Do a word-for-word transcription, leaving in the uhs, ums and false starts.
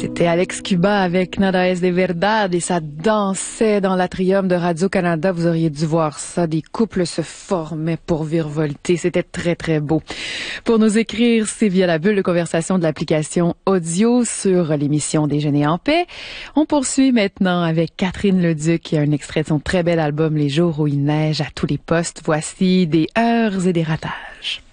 C'était Alex Cuba avec Nada es de verdad et ça dansait dans l'atrium de Radio-Canada. Vous auriez dû voir ça. Des couples se formaient pour virevolter. C'était très, très beau. Pour nous écrire, c'est via la bulle de conversation de l'application audio sur l'émission Déjeuner en paix. On poursuit maintenant avec Catherine Leduc qui a un extrait de son très bel album Les jours où il neige à tous les postes. Voici des heures et des ratages.